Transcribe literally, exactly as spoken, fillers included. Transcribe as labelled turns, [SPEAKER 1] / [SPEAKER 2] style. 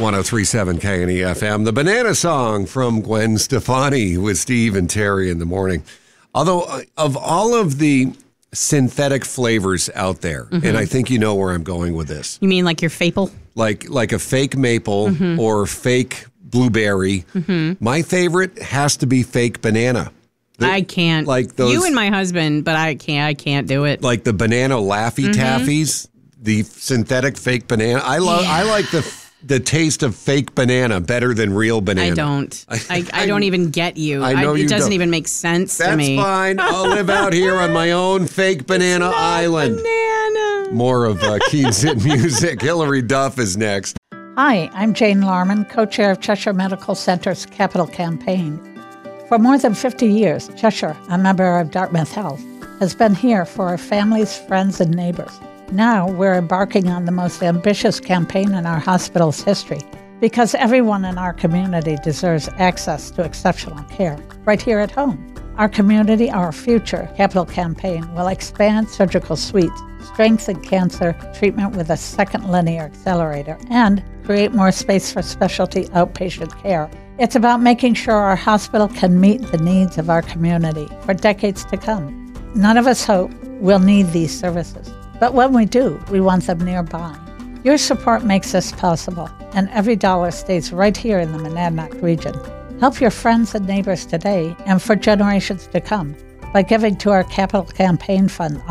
[SPEAKER 1] one oh three point seven K N E F M. The Banana Song from Gwen Stefani with Steve and Terry in the morning. Although, uh, of all of the synthetic flavors out there, mm-hmm. and I think you know where I'm going with this.
[SPEAKER 2] You mean like your Faple?
[SPEAKER 1] Like like a fake maple mm-hmm. or fake blueberry. Mm-hmm. My favorite has to be fake banana. The,
[SPEAKER 2] I can't.
[SPEAKER 1] Like those,
[SPEAKER 2] you and my husband, but I can't. I can't do it.
[SPEAKER 1] Like the banana Laffy mm-hmm. Taffies, the synthetic fake banana. I love. Yeah. I like the the taste of fake banana better than real banana.
[SPEAKER 2] I don't. I, I, I don't even get you.
[SPEAKER 1] I know
[SPEAKER 2] I, it
[SPEAKER 1] you
[SPEAKER 2] doesn't
[SPEAKER 1] don't.
[SPEAKER 2] even make sense
[SPEAKER 1] That's
[SPEAKER 2] to me.
[SPEAKER 1] That's fine. I'll live out here on my own fake banana
[SPEAKER 2] it's not
[SPEAKER 1] island.
[SPEAKER 2] Banana.
[SPEAKER 1] More of uh, Keens Hit Music. Hillary Duff is next.
[SPEAKER 3] Hi, I'm Jane Larman, co-chair of Cheshire Medical Center's Capital Campaign. For more than fifty years, Cheshire, a member of Dartmouth Health, has been here for our families, friends, and neighbors. Now we're embarking on the most ambitious campaign in our hospital's history because everyone in our community deserves access to exceptional care right here at home. Our community, our future Capital Campaign will expand surgical suites, strengthen cancer treatment with a second linear accelerator, and create more space for specialty outpatient care. It's about making sure our hospital can meet the needs of our community for decades to come. None of us hope we'll need these services, but when we do, we want them nearby. Your support makes this possible, and every dollar stays right here in the Monadnock region. Help your friends and neighbors today and for generations to come by giving to our Capital Campaign Fund